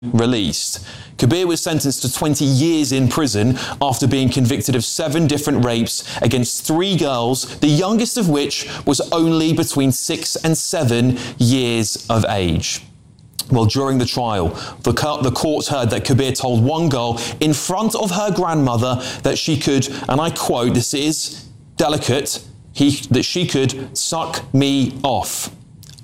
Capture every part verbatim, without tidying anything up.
released. Kabir was sentenced to twenty years in prison after being convicted of seven different rapes against three girls, the youngest of which was only between six and seven years of age. Well, during the trial, the, the court heard that Kabir told one girl in front of her grandmother that she could, and I quote, this is delicate, he, that she could suck me off.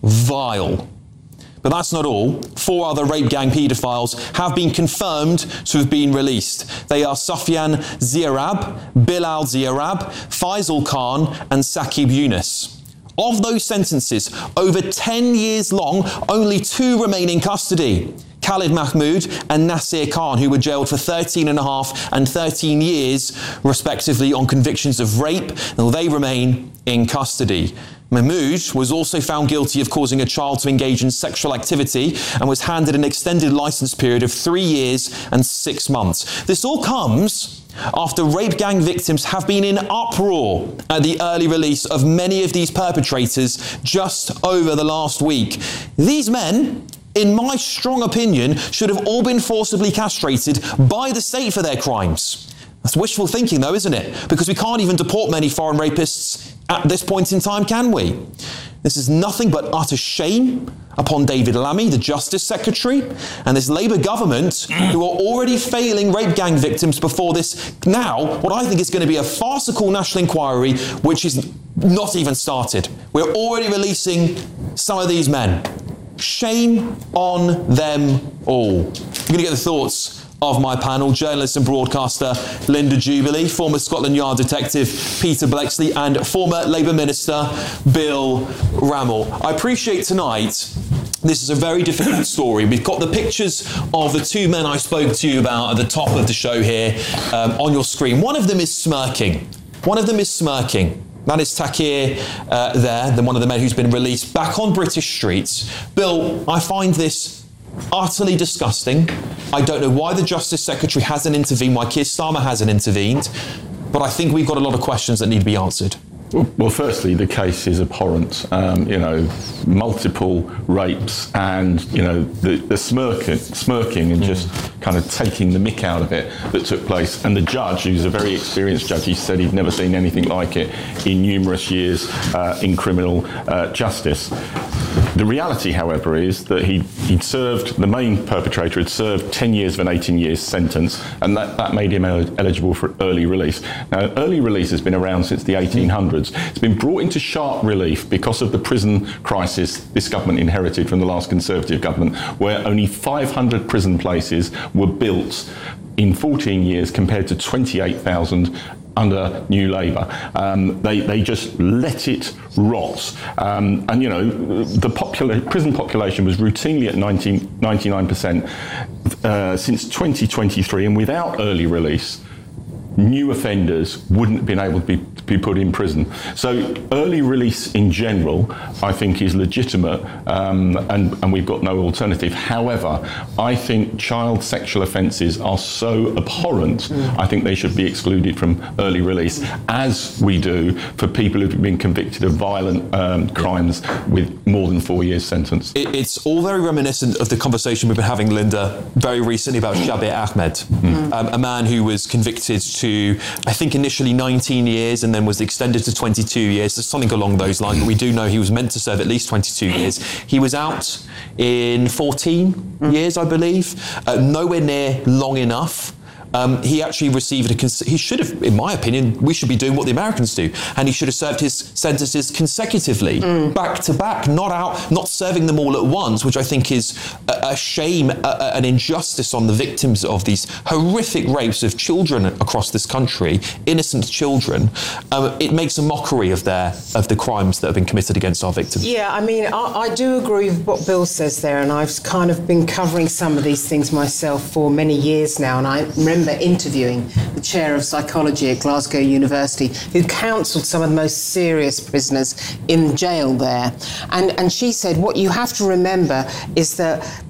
Vile. But that's not all. Four other rape gang paedophiles have been confirmed to have been released. They are Sufyan Ziarab, Bilal Ziarab, Faisal Khan and Saqib Yunus. Of those sentences, over ten years long, only two remain in custody. Khalid Mahmood and Nasir Khan, who were jailed for thirteen and a half and thirteen years, respectively, on convictions of rape, and they remain in custody. Mahmood was also found guilty of causing a child to engage in sexual activity and was handed an extended licence period of three years and six months. This all comes after rape gang victims have been in uproar at the early release of many of these perpetrators just over the last week. These men, in my strong opinion, should have all been forcibly castrated by the state for their crimes. That's wishful thinking though, isn't it? Because we can't even deport many foreign rapists at this point in time, can we? This is nothing but utter shame upon David Lammy, the Justice Secretary, and this Labour government who are already failing rape gang victims before this now, what I think is going to be a farcical national inquiry, which is not even started. We're already releasing some of these men. Shame on them all. I'm going to get the thoughts of my panel, journalist and broadcaster Linda Jubilee, former Scotland Yard detective Peter Bleksley, and former Labour Minister Bill Rammell. I appreciate tonight, this is a very difficult story. We've got the pictures of the two men I spoke to you about at the top of the show here um, on your screen. One of them is smirking. One of them is smirking. That is Takir uh, there, the one of the men who's been released back on British streets. Bill, I find this utterly disgusting. I don't know why the Justice Secretary hasn't intervened, why Keir Starmer hasn't intervened, but I think we've got a lot of questions that need to be answered. Well, well firstly, the case is abhorrent. Um, you know, multiple rapes and, you know, the, the smirking, smirking and just kind of taking the mick out of it that took place. And the judge, who's a very experienced judge, he said he'd never seen anything like it in numerous years uh, in criminal uh, justice. The reality, however, is that he, he'd served, the main perpetrator had served ten years of an eighteen years sentence, and that, that made him el- eligible for early release. Now, early release has been around since the eighteen hundreds. It's been brought into sharp relief because of the prison crisis this government inherited from the last Conservative government, where only five hundred prison places were built in fourteen years compared to twenty-eight thousand under New Labour. Um, they, they just let it rot. Um, and, you know, the popula- prison population was routinely at ninety-nine percent uh, since twenty twenty-three, and without early release, new offenders wouldn't have been able to be, to be put in prison. So early release in general, I think, is legitimate, um, and, and we've got no alternative. However, I think child sexual offences are so abhorrent, mm. I think they should be excluded from early release, as we do for people who've been convicted of violent um, crimes with more than four years sentence. It, it's all very reminiscent of the conversation we've been having, Linda, very recently about Shabir Ahmed, mm. um, a man who was convicted to To, I think, initially nineteen years and then was extended to twenty-two years, so something along those lines. But we do know he was meant to serve at least twenty-two years. He was out in fourteen mm. years, I believe, uh, nowhere near long enough. Um, he actually received a, cons- he should have, in my opinion, we should be doing what the Americans do, and he should have served his sentences consecutively, mm. back to back, not out, not serving them all at once, which I think is a, a shame, a, an injustice on the victims of these horrific rapes of children across this country, innocent children. Um, it makes a mockery of their, of the crimes that have been committed against our victims. Yeah, I mean, I, I do agree with what Bill says there, and I've kind of been covering some of these things myself for many years now, and I remember interviewing the chair of psychology at Glasgow University, who counselled some of the most serious prisoners in jail there. And, and she said, what you have to remember is that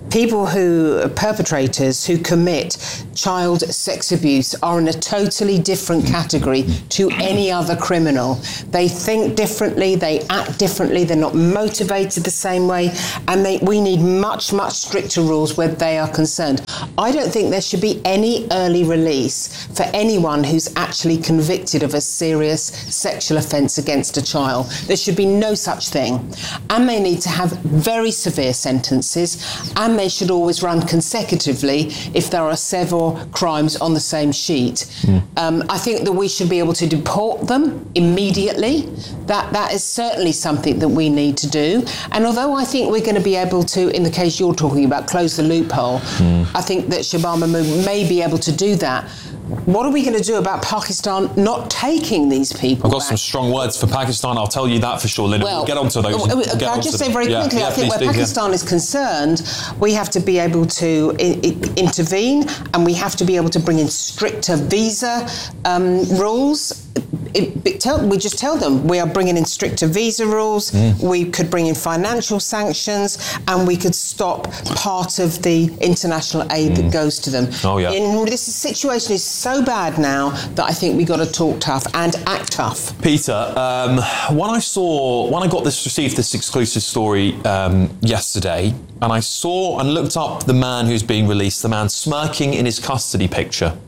people who, perpetrators who commit child sex abuse are in a totally different category to any other criminal. They think differently, they act differently, they're not motivated the same way, and they, we need much, much stricter rules where they are concerned. I don't think there should be any early release for anyone who's actually convicted of a serious sexual offence against a child. There should be no such thing. And they need to have very severe sentences, and they should always run consecutively if there are several crimes on the same sheet. Mm. Um, I think that we should be able to deport them immediately. That that is certainly something that we need to do. And although I think we're going to be able to, in the case you're talking about, close the loophole, mm. I think that Shabana Mahmood may be able to do that. What are we going to do about Pakistan not taking these people I've got back? some strong words for Pakistan, I'll tell you that for sure, Linda. Well, we'll get onto those. Well, we'll I'll just say very yeah, quickly, yeah, I think where do, Pakistan yeah. is concerned, we have to be able to I- I intervene, and we have to be able to bring in stricter visa um, rules. It, it tell, we just tell them we are bringing in stricter visa rules, mm. we could bring in financial sanctions, and we could stop part of the international aid mm. that goes to them. Oh, yeah. In, this situation is so bad now that I think we've got to talk tough and act tough. Peter, um, when I saw, when I got this, received this exclusive story um, yesterday, and I saw and looked up the man who's being released, the man smirking in his custody picture,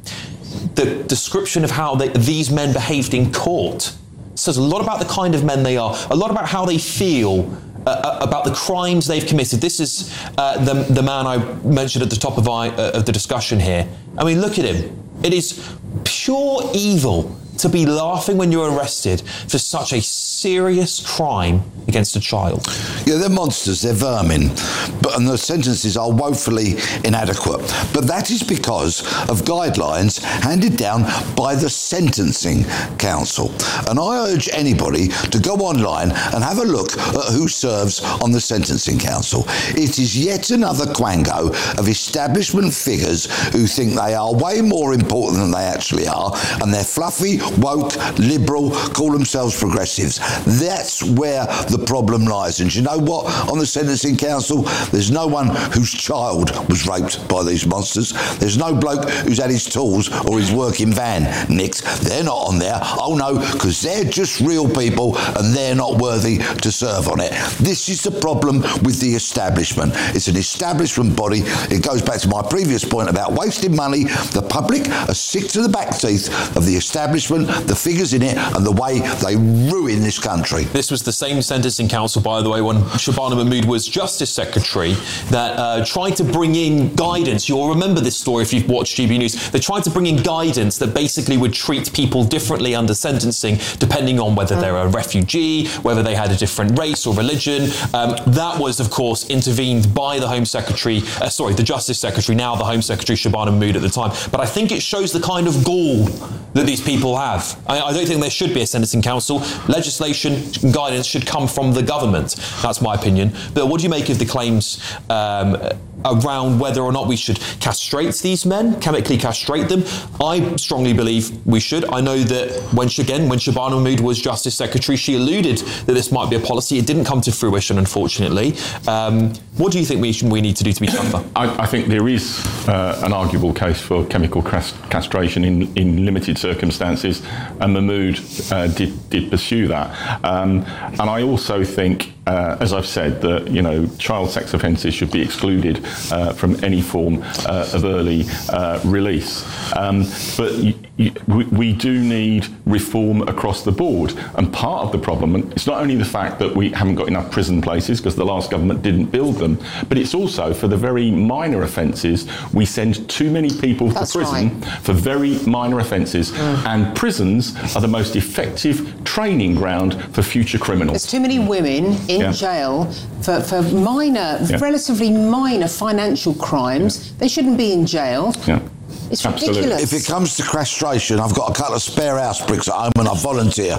the description of how they, these men behaved in court says a lot about the kind of men they are, a lot about how they feel uh, about the crimes they've committed. This is uh, the, the man I mentioned at the top of, I, uh, of the discussion here. I mean, look at him. It is pure evil to be laughing when you're arrested for such a serious crime against a child. Yeah, they're monsters, they're vermin, but and the sentences are woefully inadequate. But that is because of guidelines handed down by the Sentencing Council. And I urge anybody to go online and have a look at who serves on the Sentencing Council. It is yet another quango of establishment figures who think they are way more important than they actually are, and they're fluffy, woke, liberal, call themselves progressives. That's where the problem lies. And you know what? On the Sentencing Council, there's no one whose child was raped by these monsters. There's no bloke who's had his tools or his working van nicked. They're not on there. Oh no, because they're just real people and they're not worthy to serve on it. This is the problem with the establishment. It's an establishment body. It goes back to my previous point about wasting money. The public are sick to the back teeth of the establishment, the figures in it, and the way they ruin this country. This was the same Sentencing Council, by the way, when Shabana Mahmood was Justice Secretary, that uh, tried to bring in guidance. You'll remember this story if you've watched G B News. They tried to bring in guidance that basically would treat people differently under sentencing, depending on whether they're a refugee, whether they had a different race or religion. Um, that was, of course, intervened by the Home Secretary, uh, sorry, the Justice Secretary, now the Home Secretary, Shabana Mahmood at the time. But I think it shows the kind of gall that these people have. I, I don't think there should be a Sentencing Council. Legislation and guidance should come from the government. That's my opinion. But what do you make of the claims um, around whether or not we should castrate these men, chemically castrate them? I strongly believe we should. I know that when, again, when Shabana Mahmood was Justice Secretary, she alluded that this might be a policy. It didn't come to fruition, unfortunately. Um, what do you think we, should, we need to do to be tougher? I, I think there is uh, an arguable case for chemical cast- castration in, in limited circumstances, and Mahmood uh, did, did pursue that. Um, and I also think, uh, as I've said, that you know child sex offences should be excluded uh, from any form uh, of early uh, release. Um, but y- y- we, we do need reform across the board. And part of the problem, and it's not only the fact that we haven't got enough prison places because the last government didn't build them, but it's also for the very minor offences. We send too many people That's to prison right. for very minor offences. Mm. And prisons are the most effective training ground for future criminals. There's too many women in yeah. jail for, for minor, yeah. relatively minor financial crimes. Yeah. They shouldn't be in jail. Yeah. It's Absolutely. ridiculous. If it comes to castration, I've got a couple of spare house bricks at home and I volunteer.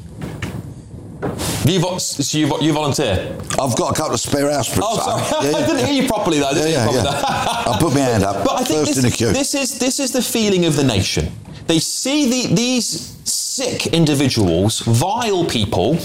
You, vo- so you, vo- you volunteer? I've got a couple of spare house bricks Oh, at sorry. home. Yeah, yeah. I didn't hear you properly, though. I didn't Yeah, hear you yeah, properly. yeah. I'll put my hand up. But I think first this, in the queue. this is this is the feeling of the nation. They see the, these sick individuals, vile people,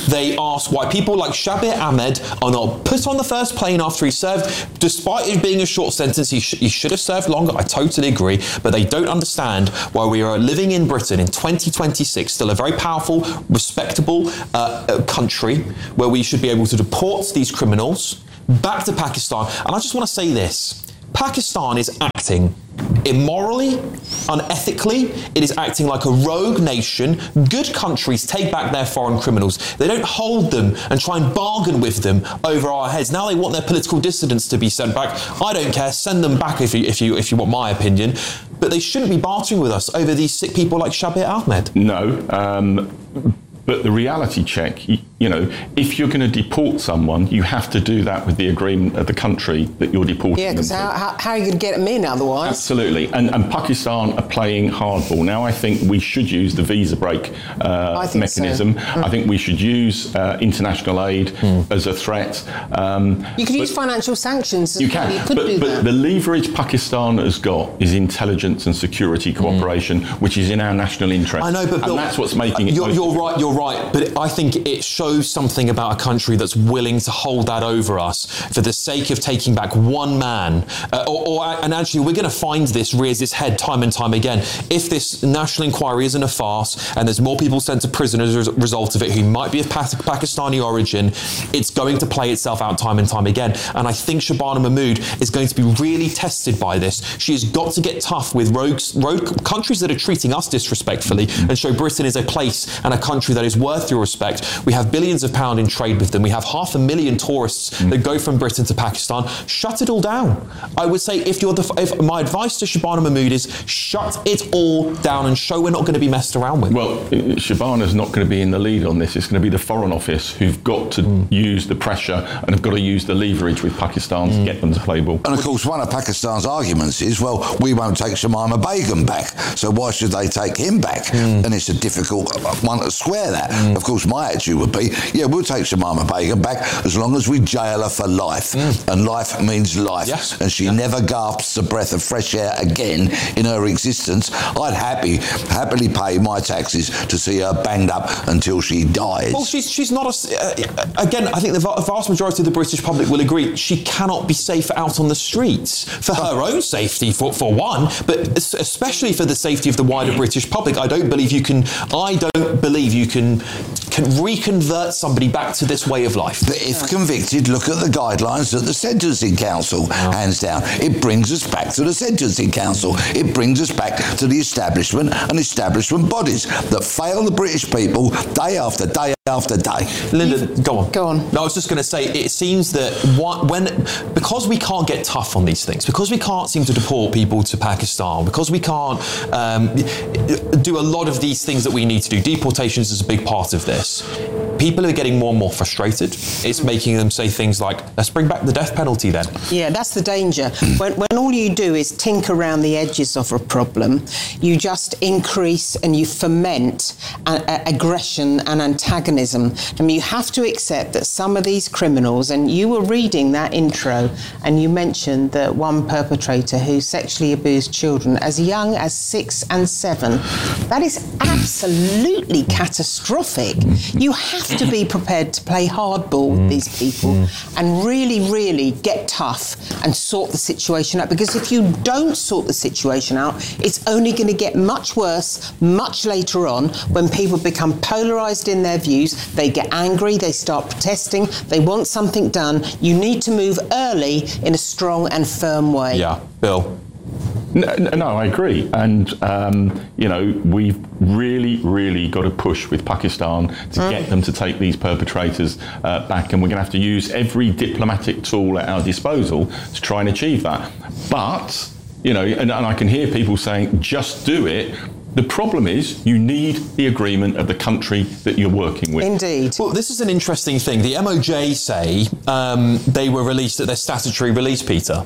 They ask why people like Shabir Ahmed are not put on the first plane after he served, despite it being a short sentence. He, sh- he should have served longer. I totally agree, but they don't understand why we are living in Britain in twenty twenty-six, still a very powerful, respectable uh, country where we should be able to deport these criminals back to Pakistan. And I just want to say this. Pakistan is acting immorally, unethically. It is acting like a rogue nation. Good countries take back their foreign criminals. They don't hold them and try and bargain with them over our heads. Now they want their political dissidents to be sent back. I don't care. Send them back if you, if you, if you want my opinion. But they shouldn't be bartering with us over these sick people like Shabir Ahmed. No. Um, But the reality check, you, you know, if you're going to deport someone, you have to do that with the agreement of the country that you're deporting yeah, them because how, how, how are you going to get them in otherwise? Absolutely. And, and Pakistan are playing hardball. Now, I think we should use the visa break uh, mechanism. So. Mm. I think we should use uh, international aid mm. as a threat. Um, you could use financial sanctions. You can. You could but do but that. the leverage Pakistan has got is intelligence and security cooperation, mm. which is in our national interest. I know, but Bill, and that's what's making it. You're, you're right. You're right, but I think it shows something about a country that's willing to hold that over us for the sake of taking back one man. Uh, or, or, and actually, we're going to find this rears its head time and time again. If this national inquiry isn't a farce and there's more people sent to prison as a result of it who might be of Pakistani origin, it's going to play itself out time and time again. And I think Shabana Mahmood is going to be really tested by this. She has got to get tough with rogue, rogue countries that are treating us disrespectfully and show Britain is a place and a country that is worth your respect. We have billions of pounds in trade with them. We have half a million tourists mm. that go from Britain to Pakistan. Shut it all down. I would say if you're the, if my advice to Shabana Mahmood is shut it all down and show we're not going to be messed around with. Well, Shabana's not going to be in the lead on this. It's going to be the Foreign Office who've got to mm. use the pressure and have got to use the leverage with Pakistan mm. to get them to play ball. And of course, one of Pakistan's arguments is, well, we won't take Shamima Begum back, so why should they take him back? Mm. And it's a difficult one to square that. Mm. Of course, my attitude would be, yeah, we'll take Shamima Begum back as long as we jail her for life. Mm. And life means life. Yes. And she yeah. never gasps a breath of fresh air again in her existence. I'd happy, happily pay my taxes to see her banged up until she dies. Well, she's she's not a... Uh, again, I think the vast majority of the British public will agree she cannot be safe out on the streets for her own safety, for, for one, but especially for the safety of the wider British public. I don't believe you can... I don't believe you can... can reconvert somebody back to this way of life. But if convicted, look at the guidelines that the Sentencing Council oh. hands down. It brings us back to the Sentencing Council. It brings us back to the establishment and establishment bodies that fail the British people day after day after day. Linda, go on. Go on. No, I was just going to say, it seems that what, when, because we can't get tough on these things, because we can't seem to deport people to Pakistan, because we can't um, do a lot of these things that we need to do, deportations is a big part of this. People are getting more and more frustrated. It's making them say things like, let's bring back the death penalty then. Yeah, that's the danger. When, when all you do is tinker around the edges of a problem, you just increase and you foment a, a, aggression and antagonism. I mean, you have to accept that some of these criminals, and you were reading that intro and you mentioned that one perpetrator who sexually abused children as young as six and seven. That is absolutely catastrophic. You have to be prepared to play hardball with these people and really, really get tough and sort the situation out, because if you don't sort the situation out, it's only going to get much worse much later on when people become polarised in their views. They get angry, they start protesting, they want something done. You need to move early in a strong and firm way. Yeah, Bill. No, no, I agree. And, um, you know, we've really, really got to push with Pakistan to mm. get them to take these perpetrators uh, back. And we're going to have to use every diplomatic tool at our disposal to try and achieve that. But, you know, and, and I can hear people saying, just do it. The problem is you need the agreement of the country that you're working with. Indeed. Well, this is an interesting thing. The M O J say um, they were released at their statutory release, Peter.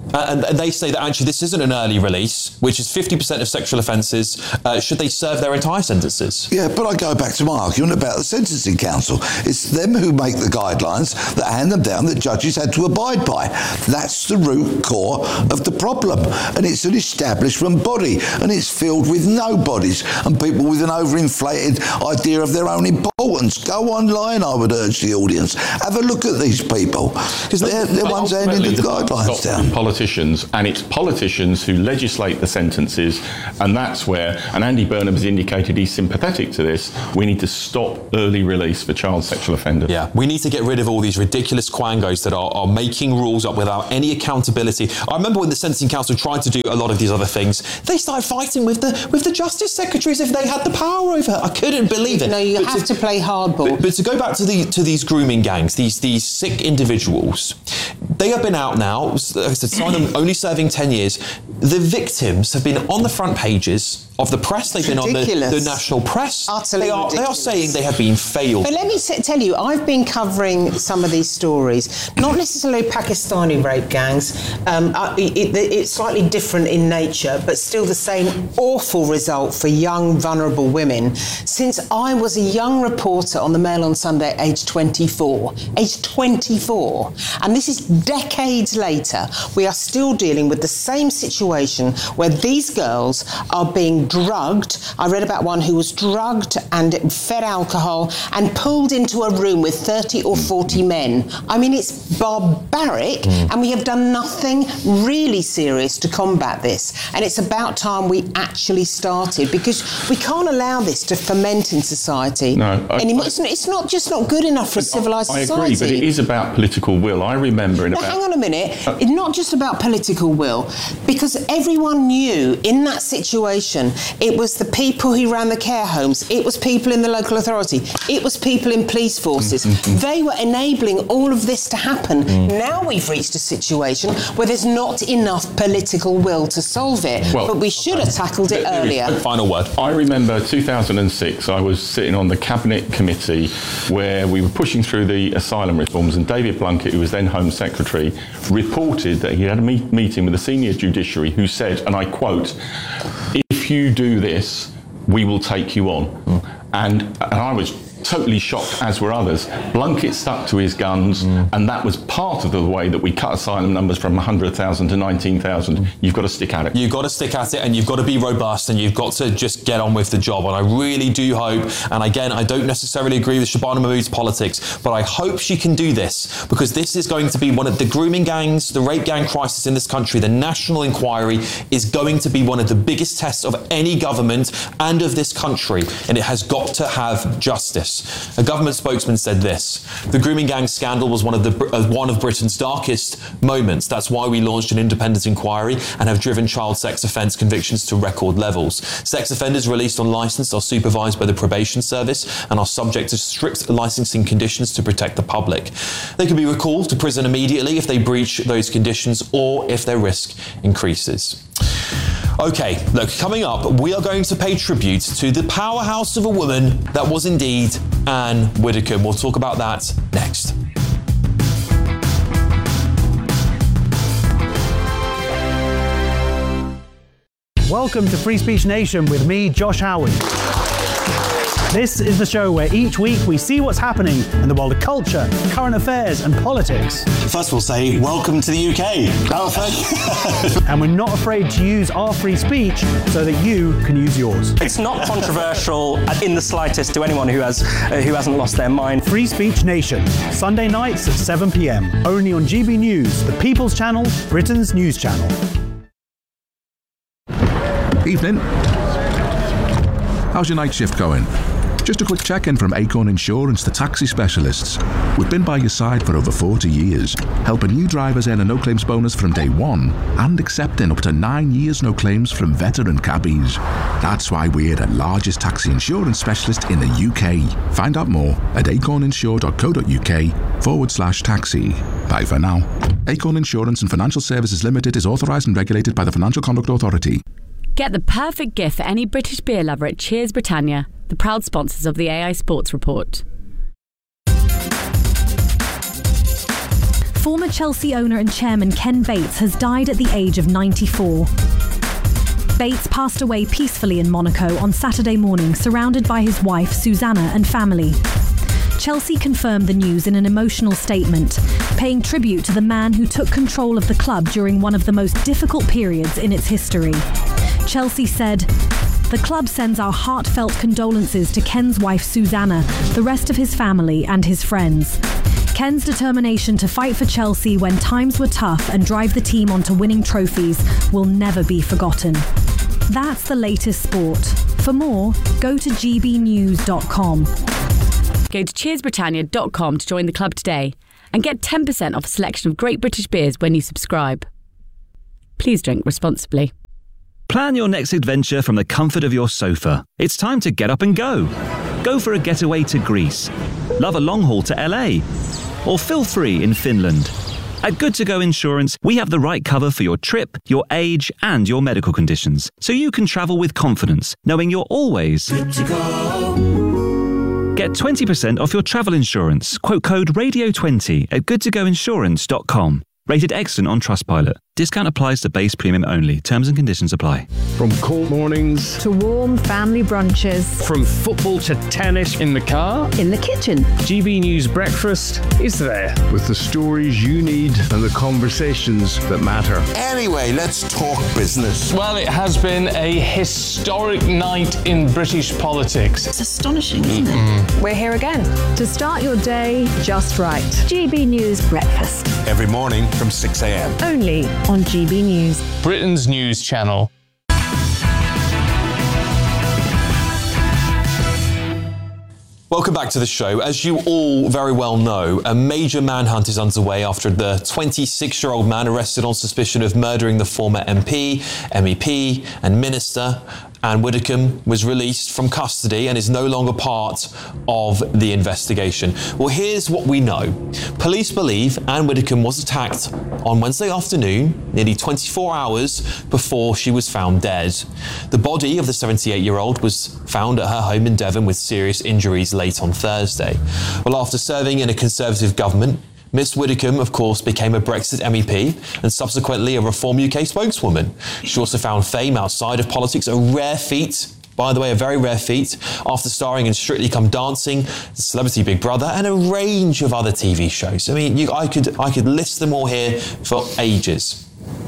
Uh, and, and they say that actually this isn't an early release, which is fifty percent of sexual offences, uh, should they serve their entire sentences. Yeah, but I go back to my argument about the Sentencing Council. It's them who make the guidelines that hand them down that judges had to abide by. That's the root core of the problem. And it's an establishment body, and it's filled with nobodies and people with an overinflated idea of their own importance. Go online, I would urge the audience. Have a look at these people, because they're, they're ones handing the guidelines down. Politicians, and it's politicians who legislate the sentences, and that's where, and Andy Burnham has indicated he's sympathetic to this, we need to stop early release for child sexual offenders. Yeah, we need to get rid of all these ridiculous quangos that are, are making rules up without any accountability. I remember when the Sentencing Council tried to do a lot of these other things, they started fighting with the with the Justice Secretaries if they had the power over it. I couldn't believe it. No, you but have to, to play hardball. But, but to go back to the to these grooming gangs, these these sick individuals, they have been out now, like I said, some of them only serving ten years. The victims have been on the front pages of the press. They've been ridiculous. on the, the national press. Utterly they are, they are saying they have been failed. But let me t- tell you, I've been covering some of these stories, not necessarily Pakistani rape gangs. Um, it, it, it's slightly different in nature, but still the same awful result for young, vulnerable women. Since I was a young reporter on the Mail on Sunday, aged twenty-four, aged twenty-four, and this is decades later, we are still dealing with the same situation where these girls are being drugged. I read about one who was drugged and fed alcohol and pulled into a room with thirty or forty men. I mean, it's barbaric, mm. and we have done nothing really serious to combat this. And it's about time we actually started, because we can't allow this to ferment in society no, I, anymore. I, it's, not, it's not just not good enough for a civilised I society. agree, but it is about political will. I remember in now, about... hang on a minute. Uh, it's not just about political will, because everyone knew in that situation it was the people who ran the care homes, it was people in the local authority, it was people in police forces. Mm-hmm. They were enabling all of this to happen. Mm. Now we've reached a situation where there's not enough political will to solve it, well, but we should okay. have tackled it there, earlier. Final word. I remember two thousand six, I was sitting on the Cabinet Committee where we were pushing through the asylum reforms, and David Blunkett, who was then Home Secretary, reported that he had a meet- meeting with the senior judiciary who said, and I quote, "If you do this, we will take you on." Mm. And, and I was totally shocked, as were others. Blunkett stuck to his guns, mm. and that was part of the way that we cut asylum numbers from one hundred thousand to nineteen thousand. Mm. You've got to stick at it. You've got to stick at it, and you've got to be robust, and you've got to just get on with the job. And I really do hope, and again, I don't necessarily agree with Shabana Mahmood's politics, but I hope she can do this, because this is going to be one of the grooming gangs, the rape gang crisis in this country. The national inquiry is going to be one of the biggest tests of any government and of this country, and it has got to have justice. A government spokesman said this: "The grooming gang scandal was one of the uh, one of Britain's darkest moments. That's why we launched an independent inquiry and have driven child sex offence convictions to record levels. Sex offenders released on licence are supervised by the probation service and are subject to strict licensing conditions to protect the public. They can be recalled to prison immediately if they breach those conditions or if their risk increases." Okay, look, coming up, we are going to pay tribute to the powerhouse of a woman that was indeed Anne Widdecombe. We'll talk about that next. Welcome to Free Speech Nation with me, Josh Howard. This is the show where each week we see what's happening in the world of culture, current affairs and politics. First we'll say, welcome to the U K. And we're not afraid to use our free speech so that you can use yours. It's not controversial in the slightest to anyone who has uh, who hasn't lost their mind. Free Speech Nation, Sunday nights at seven p.m. Only on G B News, the People's Channel, Britain's news channel. Evening. How's your night shift going? Just a quick check-in from Acorn Insurance, the taxi specialists. We've been by your side for over forty years, helping new drivers earn a no-claims bonus from day one and accepting up to nine years no claims from veteran cabbies. That's why we're the largest taxi insurance specialist in the U K. Find out more at acorninsure.co.uk forward slash taxi. Bye for now. Acorn Insurance and Financial Services Limited is authorised and regulated by the Financial Conduct Authority. Get the perfect gift for any British beer lover at Cheers Britannia, the proud sponsors of the A I Sports Report. Former Chelsea owner and chairman Ken Bates has died at the age of ninety-four. Bates passed away peacefully in Monaco on Saturday morning, surrounded by his wife, Susanna, and family. Chelsea confirmed the news in an emotional statement, paying tribute to the man who took control of the club during one of the most difficult periods in its history. Chelsea said, "The club sends our heartfelt condolences to Ken's wife Susanna, the rest of his family and his friends. Ken's determination to fight for Chelsea when times were tough and drive the team onto winning trophies will never be forgotten." That's the latest sport. For more, go to g b news dot com. Go to cheers britannia dot com to join the club today and get ten percent off a selection of great British beers when you subscribe. Please drink responsibly. Plan your next adventure from the comfort of your sofa. It's time to get up and go. Go for a getaway to Greece. Love a long haul to L A. Or feel free in Finland. At Good To Go Insurance, we have the right cover for your trip, your age, and your medical conditions, so you can travel with confidence, knowing you're always good to go. Get twenty percent off your travel insurance. Quote code radio twenty at good to go insurance dot com. Rated excellent on Trustpilot. Discount applies to base premium only. Terms and conditions apply. From cold mornings to warm family brunches. From football to tennis in the car. In the kitchen. G B News Breakfast is there. With the stories you need and the conversations that matter. Anyway, let's talk business. Well, it has been a historic night in British politics. It's astonishing, isn't it? We're here again to start your day just right. G B News Breakfast. Every morning from six a.m. Only on G B News. Britain's news channel. Welcome back to the show. As you all very well know, a major manhunt is underway after the twenty-six-year-old man arrested on suspicion of murdering the former M P, M E P and Minister Anne Widdecombe was released from custody and is no longer part of the investigation. Well, here's what we know. Police believe Anne Widdecombe was attacked on Wednesday afternoon, nearly twenty-four hours before she was found dead. The body of the seventy-eight-year-old was found at her home in Devon with serious injuries late on Thursday. Well, after serving in a Conservative government, Miss Widdecombe, of course, became a Brexit M E P and subsequently a Reform U K spokeswoman. She also found fame outside of politics, a rare feat, by the way, a very rare feat, after starring in Strictly Come Dancing, Celebrity Big Brother, and a range of other T V shows. I mean, you, I could I could list them all here for ages.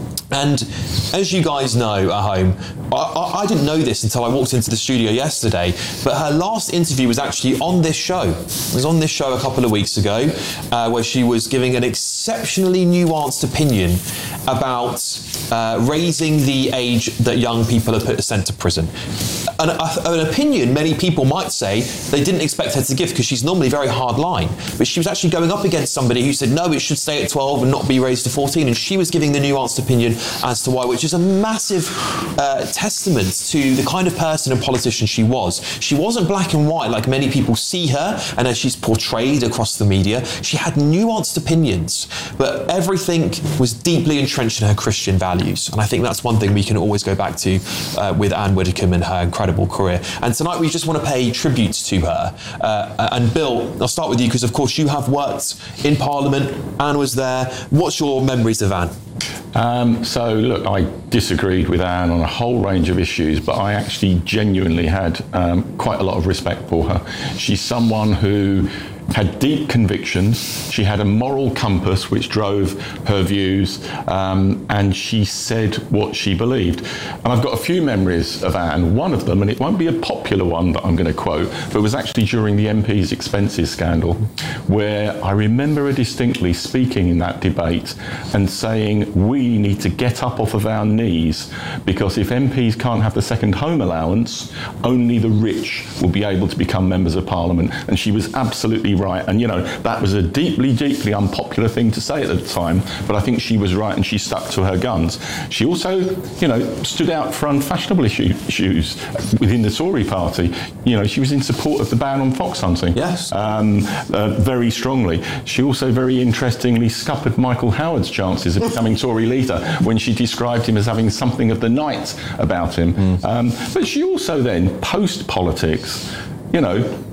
And as you guys know at home, I, I, I didn't know this until I walked into the studio yesterday, but her last interview was actually on this show. It was on this show a couple of weeks ago, uh, where she was giving an exceptionally nuanced opinion about uh, raising the age that young people are put sent to prison. An, an opinion many people might say they didn't expect her to give because she's normally very hard line, but she was actually going up against somebody who said no, it should stay at twelve and not be raised to fourteen, and she was giving the nuanced opinion as to why, which is a massive uh, testament to the kind of person and politician she was. She wasn't black and white like many people see her and as she's portrayed across the media. She had nuanced opinions, but everything was deeply entrenched in her Christian values, and I think that's one thing we can always go back to uh, with Anne Widdecombe and her incredible career. And tonight we just want to pay tribute to her. Uh, and Bill, I'll start with you because of course you have worked in Parliament. Anne was there. What's your memories of Anne? Um, so, look, I disagreed with Anne on a whole range of issues, but I actually genuinely had um, quite a lot of respect for her. She's someone who had deep convictions. She had a moral compass which drove her views, um, and she said what she believed. And I've got a few memories of Anne. One of them, and it won't be a popular one that I'm going to quote, but it was actually during the M P's expenses scandal, where I remember her distinctly speaking in that debate and saying, we need to get up off of our knees, because if M Ps can't have the second home allowance, only the rich will be able to become members of Parliament. And she was absolutely right. And, you know, that was a deeply, deeply unpopular thing to say at the time, but I think she was right and she stuck to her guns. She also, you know, stood out for unfashionable issue, issues within the Tory party. You know, she was in support of the ban on fox hunting. Yes. Um, uh, very strongly. She also very interestingly scuppered Michael Howard's chances of becoming Tory leader when she described him as having something of the night about him. Mm. Um, but she also then, post-politics, you know,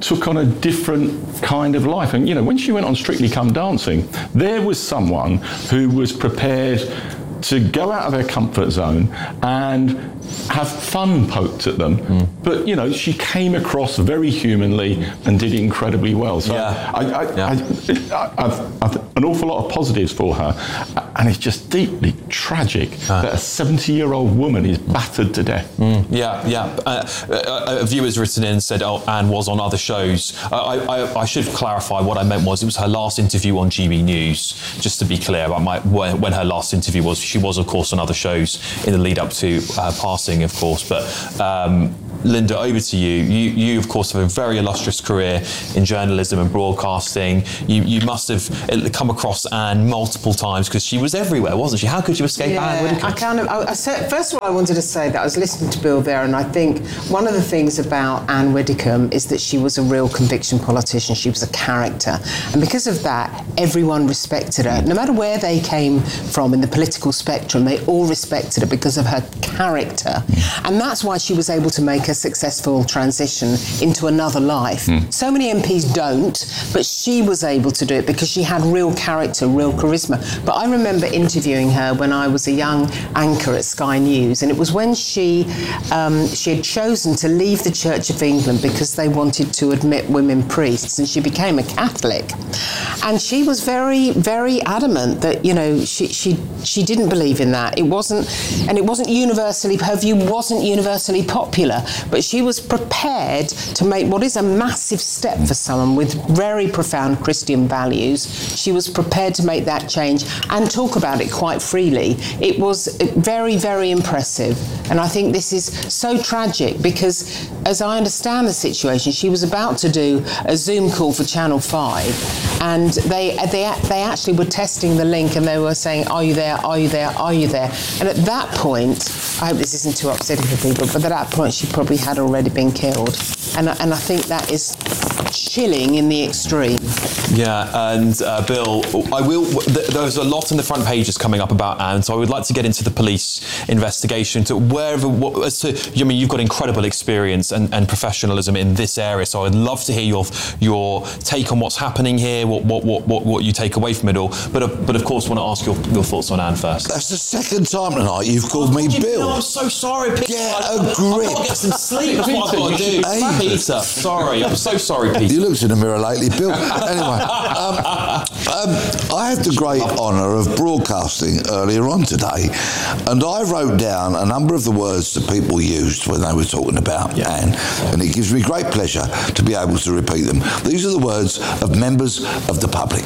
took on a different kind of life. And, you know, when she went on Strictly Come Dancing, there was someone who was prepared to go out of their comfort zone and have fun poked at them. Mm. But, you know, she came across very humanly and did incredibly well. So yeah. I, I, yeah. I, I, I've, I've an awful lot of positives for her. And it's just deeply tragic uh. that a seventy-year-old woman is battered to death. Mm. Yeah, yeah. Uh, a, a viewer's written in and said, oh, Anne was on other shows. I, I, I should clarify what I meant was it was her last interview on G B News, just to be clear about my, when, when her last interview was. She was, of course, on other shows in the lead up to her passing, of course. But um, Linda, over to you. You, you, of course, have a very illustrious career in journalism and broadcasting. You, you must have come across Anne multiple times because she was everywhere, wasn't she? How could you escape yeah, Anne Widdecombe? I kind of. I, I said, first of all, I wanted to say that I was listening to Bill there, and I think one of the things about Anne Widdecombe is that she was a real conviction politician. She was a character, and because of that, everyone respected her, no matter where they came from in the political spectrum. They all respected her because of her character, and that's why she was able to make a successful transition into another life. Mm. So many M Ps don't, but she was able to do it because she had real character, real charisma. But I remember interviewing her when I was a young anchor at Sky News, and it was when she um, she had chosen to leave the Church of England because they wanted to admit women priests, and she became a Catholic. And she was very, very adamant that, you know, she she she didn't believe in that. It wasn't, and it wasn't universally, her view wasn't universally popular, but she was prepared to make what is a massive step for someone with very profound Christian values. She was prepared to make that change and talk about it quite freely. It was very, very impressive. And I think this is so tragic because, as I understand the situation, she was about to do a Zoom call for Channel five, and they they they actually were testing the link, and they were saying, are you there, are you there, are you there? And at that point, I hope this isn't too upsetting for people, but at that point she probably had already been killed. And, and I think that is chilling in the extreme. Yeah, and uh, Bill, I will. Th- there's a lot in the front pages coming up about Anne, so I would like to get into the police investigation to wherever. What, as to, I mean, you've got incredible experience and, and professionalism in this area, so I'd love to hear your your take on what's happening here, what what what what, what you take away from it all. But uh, but of course, want to ask your, your thoughts on Anne first. That's the second time tonight you've called me Bill. Bill. I'm so sorry, Peter. Get I, a grip. I've got to get some sleep. That's what I've got to do. Hey. Peter, sorry. I'm so sorry, Peter. You looked in the mirror lately, Bill. Anyway, um, um, I had the great honour of broadcasting earlier on today, and I wrote down a number of the words that people used when they were talking about yeah. Anne, and it gives me great pleasure to be able to repeat them. These are the words of members of the public.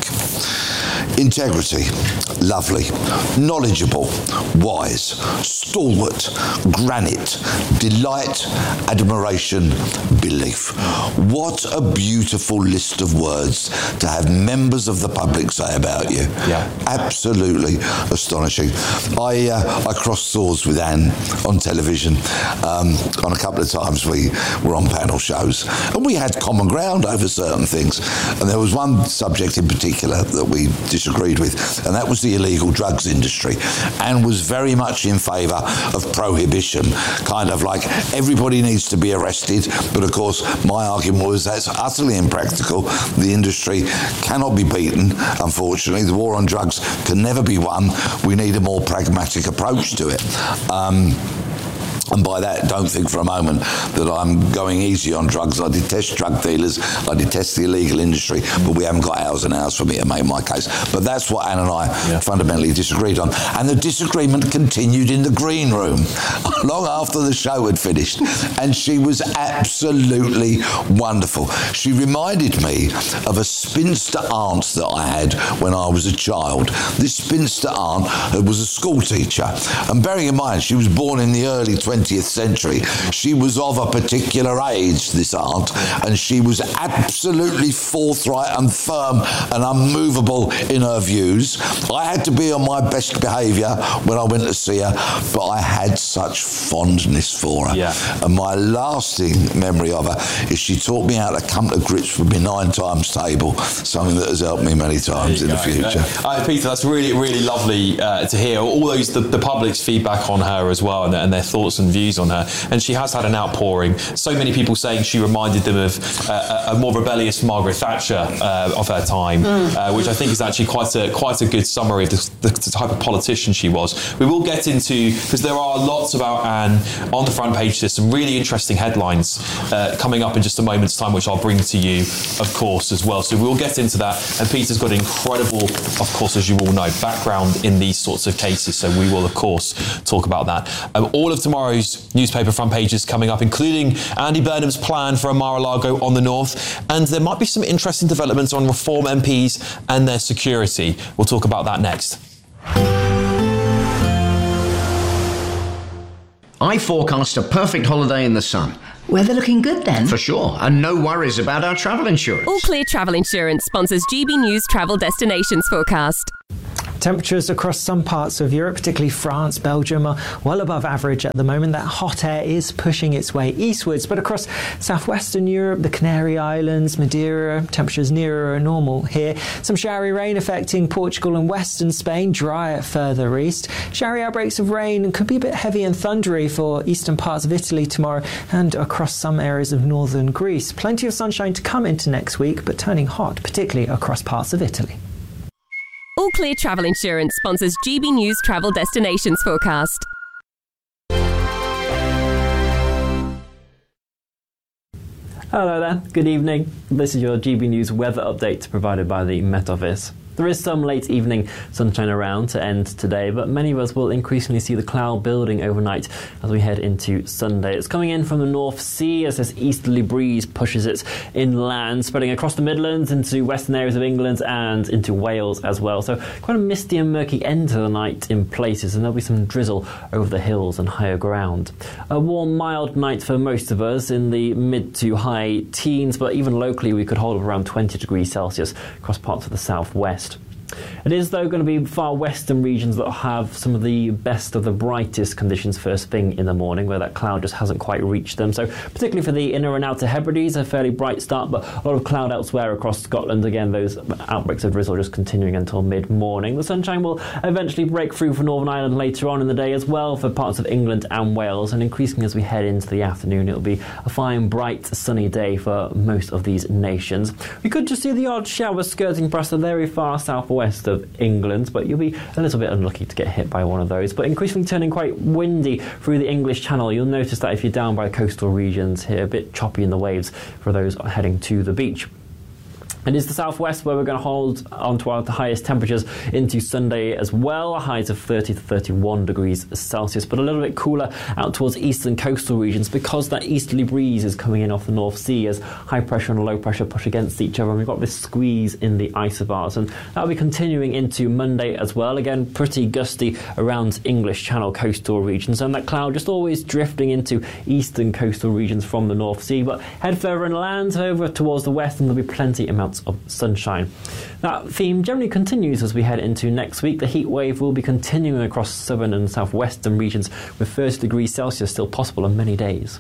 Integrity, lovely. Knowledgeable, wise. Stalwart, granite. Delight, admiration, belief. What a beautiful list of words to have members of the public say about you. Yeah. Absolutely astonishing. I uh, I crossed swords with Anne on television. Um, on a couple of times we were on panel shows, and we had common ground over certain things. And there was one subject in particular that we disagreed with, and that was the illegal drugs industry. Anne was very much in favour of prohibition, kind of like everybody needs to be arrested, but of course my argument was that's utterly impractical. The industry cannot be beaten, unfortunately. The war on drugs can never be won. We need a more pragmatic approach to it. Um, And by that, don't think for a moment that I'm going easy on drugs. I detest drug dealers. I detest the illegal industry, but we haven't got hours and hours for me to make my case. But that's what Anne and I yeah. fundamentally disagreed on. And the disagreement continued in the green room long after the show had finished. And she was absolutely wonderful. She reminded me of a spinster aunt that I had when I was a child. This spinster aunt was a school teacher. And bearing in mind, she was born in the early twentieth century. She was of a particular age, this aunt, and she was absolutely forthright and firm and unmovable in her views. I had to be on my best behaviour when I went to see her, but I had such fondness for her. Yeah. And my lasting memory of her is she taught me how to come to grips with my nine times table, something that has helped me many times in go. the future. Uh, Peter, that's really, really lovely uh, to hear. All those, the, the public's feedback on her as well, and, and their thoughts and and views on her, and she has had an outpouring. So many people saying she reminded them of uh, a more rebellious Margaret Thatcher uh, of her time, mm. uh, which I think is actually quite a quite a good summary of the, the, the type of politician she was. We will get into, because there are lots about Anne on the front page. There's some really interesting headlines uh, coming up in just a moment's time, which I'll bring to you, of course, as well. So we'll get into that. And Peter's got incredible, of course, as you all know, background in these sorts of cases. So we will, of course, talk about that. Um, all of tomorrow's newspaper front pages coming up, including Andy Burnham's plan for a Mar-a-Lago on the north. And there might be some interesting developments on Reform M Ps and their security. We'll talk about that next. I forecast a perfect holiday in the sun. Weather looking good then? For sure, and no worries about our travel insurance. All Clear Travel Insurance sponsors G B News Travel Destinations Forecast. Temperatures across some parts of Europe, particularly France, Belgium, are well above average at the moment. That hot air is pushing its way eastwards, but across southwestern Europe, the Canary Islands, Madeira, temperatures nearer normal here. Some showery rain affecting Portugal and western Spain, drier further east. Showery outbreaks of rain could be a bit heavy and thundery for eastern parts of Italy tomorrow and across some areas of northern Greece. Plenty of sunshine to come into next week, but turning hot, particularly across parts of Italy. All Clear Travel Insurance sponsors G B News Travel Destinations Forecast. Hello there, good evening. This is your G B News weather update provided by the Met Office. There is some late evening sunshine around to end today, but many of us will increasingly see the cloud building overnight as we head into Sunday. It's coming in from the North Sea as this easterly breeze pushes it inland, spreading across the Midlands into western areas of England and into Wales as well. So quite a misty and murky end to the night in places, and there'll be some drizzle over the hills and higher ground. A warm, mild night for most of us in the mid to high teens, but even locally we could hold around twenty degrees Celsius across parts of the southwest. It is, though, going to be far western regions that have some of the best of the brightest conditions first thing in the morning, where that cloud just hasn't quite reached them. So particularly for the inner and outer Hebrides, a fairly bright start, but a lot of cloud elsewhere across Scotland. Again, those outbreaks of drizzle just continuing until mid-morning. The sunshine will eventually break through for Northern Ireland later on in the day as well for parts of England and Wales, and increasingly as we head into the afternoon, it'll be a fine, bright, sunny day for most of these nations. We could just see the odd shower skirting past the very far southwest of England, but you'll be a little bit unlucky to get hit by one of those. But increasingly turning quite windy through the English Channel. You'll notice that if you're down by coastal regions here, a bit choppy in the waves for those heading to the beach. It is the southwest where we're going to hold on to our highest temperatures into Sunday as well, highs of thirty to thirty-one degrees Celsius, but a little bit cooler out towards eastern coastal regions because that easterly breeze is coming in off the North Sea as high pressure and low pressure push against each other, and we've got this squeeze in the isobars, and that'll be continuing into Monday as well. Again, pretty gusty around English Channel coastal regions, and that cloud just always drifting into eastern coastal regions from the North Sea, but head further inland over towards the west and there'll be plenty amounts of sunshine. That theme generally continues as we head into next week. The heat wave will be continuing across southern and southwestern regions with thirty degrees Celsius still possible on many days.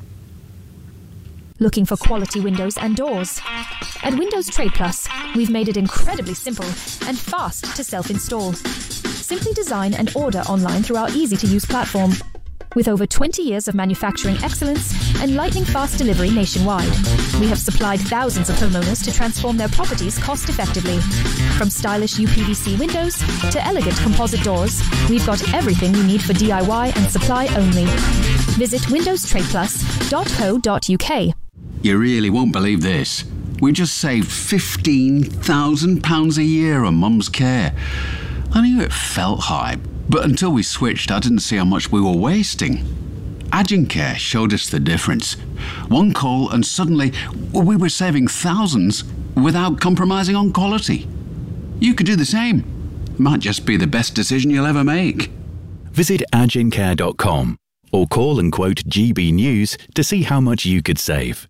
Looking for quality windows and doors? At Windows Trade Plus, we've made it incredibly simple and fast to self-install. Simply design and order online through our easy-to-use platform. With over twenty years of manufacturing excellence and lightning-fast delivery nationwide, we have supplied thousands of homeowners to transform their properties cost-effectively. From stylish U P V C windows to elegant composite doors, we've got everything you need for D I Y and supply only. Visit windows trade plus dot co dot U K. You really won't believe this. We just saved fifteen thousand pounds a year on Mum's care. I knew it felt high, but until we switched, I didn't see how much we were wasting. Agencare showed us the difference. One call and suddenly we were saving thousands without compromising on quality. You could do the same. It might just be the best decision you'll ever make. Visit agencare dot com or call and quote G B News to see how much you could save.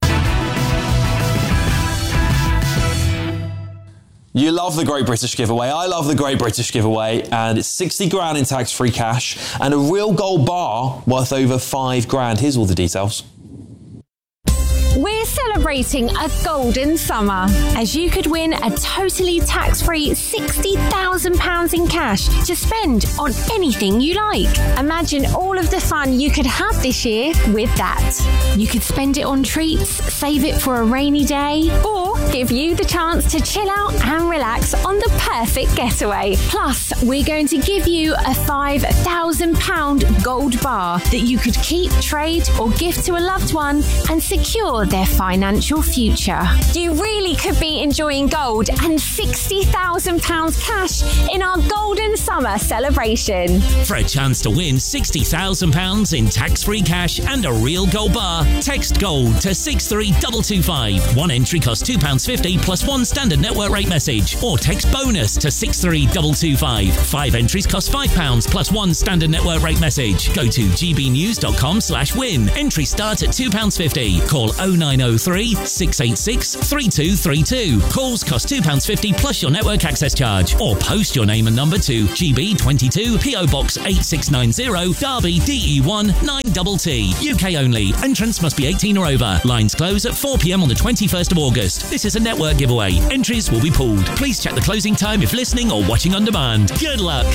You love the Great British Giveaway. I love the Great British Giveaway, and it's sixty grand in tax-free cash and a real gold bar worth over five grand. Here's all the details. We're celebrating celebrating a golden summer, as you could win a totally tax-free sixty thousand pounds in cash to spend on anything you like. Imagine all of the fun you could have this year with that. You could spend it on treats, save it for a rainy day, or give you the chance to chill out and relax on the perfect getaway. Plus, we're going to give you a five thousand pounds gold bar that you could keep, trade, or gift to a loved one and secure their financial future. You really could be enjoying gold and sixty thousand pounds cash in our Golden Summer celebration. For a chance to win sixty thousand pounds in tax-free cash and a real gold bar, text GOLD to six three two two five. One entry costs two pounds fifty plus one standard network rate message, or text BONUS to six three two two five. Five entries cost five pounds plus one standard network rate message. Go to gbnews.com slash win. Entry start at two pounds fifty. Call oh nine oh three, six eight six, three two three two. Calls cost two pounds fifty plus your network access charge. Or post your name and number to G B twenty-two, P O Box eight six nine zero, Derby, D E one nine T T. U K only. Entrance must be eighteen or over. Lines close at four p m on the twenty-first of August. This is a network giveaway. Entries will be pooled. Please check the closing time if listening or watching on demand. Good luck.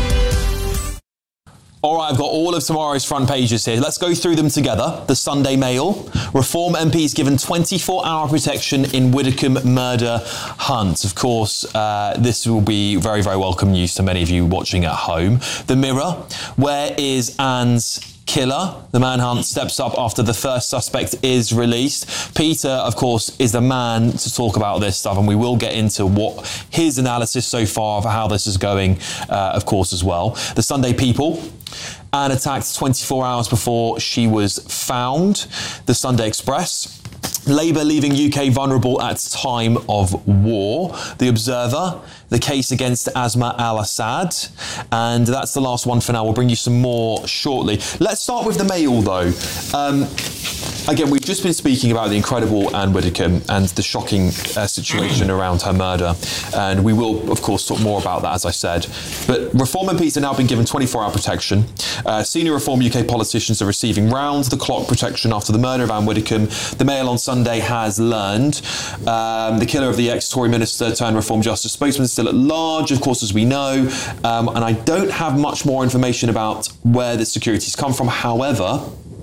All right, I've got all of tomorrow's front pages here. Let's go through them together. The Sunday Mail. Reform M Ps given twenty-four hour protection in Widdicombe murder hunt. Of course, uh, this will be very, very welcome news to many of you watching at home. The Mirror. Where is Anne's killer? The manhunt steps up after the first suspect is released. Peter, of course, is the man to talk about this stuff, and we will get into what his analysis so far of how this is going, uh, of course, as well. The Sunday People. Anne attacked twenty-four hours before she was found. The Sunday Express. Labour leaving U K vulnerable at time of war. The Observer, the case against Asma al-Assad. And that's the last one for now. We'll bring you some more shortly. Let's start with the Mail, though. Um, again, we've just been speaking about the incredible Anne Widdecombe and the shocking uh, situation around her murder. And we will, of course, talk more about that, as I said. But Reform M Ps have now been given twenty-four hour protection. Uh, senior Reform U K politicians are receiving round-the-clock protection after the murder of Anne Widdecombe. The Mail on Sunday has learned um, the killer of the ex-Tory minister turned Reform Justice spokesman is still at large, of course, as we know. Um, and I don't have much more information about where the security's come from. However,